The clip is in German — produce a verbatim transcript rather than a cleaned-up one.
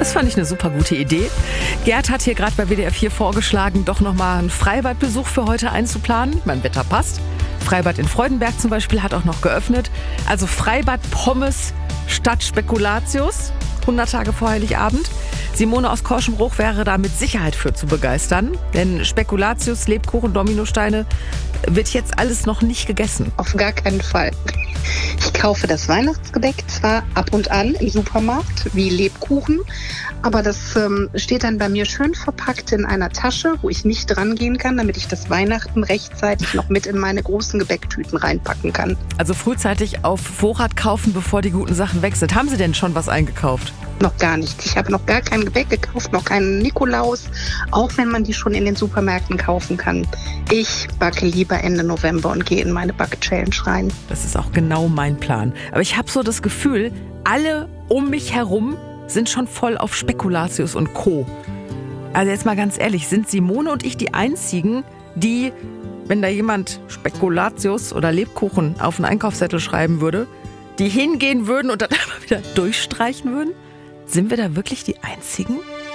Das fand ich eine super gute Idee. Gerd hat hier gerade bei W D R vier vorgeschlagen, doch nochmal einen Freibadbesuch für heute einzuplanen. Mein Wetter passt. Freibad in Freudenberg zum Beispiel hat auch noch geöffnet. Also Freibad Pommes statt Spekulatius. hundert Tage vor Heiligabend. Simone aus Korschenbruch wäre da mit Sicherheit für zu begeistern. Denn Spekulatius, Lebkuchen, Dominosteine wird jetzt alles noch nicht gegessen. Auf gar keinen Fall. Ich kaufe das Weihnachtsgebäck zwar ab und an im Supermarkt, wie Lebkuchen, aber das ähm, steht dann bei mir schön verpackt in einer Tasche, wo ich nicht dran gehen kann, damit ich das Weihnachten rechtzeitig noch mit in meine großen Gebäcktüten reinpacken kann. Also frühzeitig auf Vorrat kaufen, bevor die guten Sachen weg sind. Haben Sie denn schon was eingekauft? Noch gar nichts. Ich habe noch gar kein Gebäck gekauft, noch keinen Nikolaus, auch wenn man die schon in den Supermärkten kaufen kann. Ich backe lieber Ende November und gehe in meine Back-Challenge rein. Das ist auch genau mein Plan. Aber ich habe so das Gefühl, alle um mich herum sind schon voll auf Spekulatius und Co. Also jetzt mal ganz ehrlich, sind Simone und ich die Einzigen, die, wenn da jemand Spekulatius oder Lebkuchen auf einen Einkaufszettel schreiben würde, die hingehen würden und dann einfach wieder durchstreichen würden? Sind wir da wirklich die Einzigen?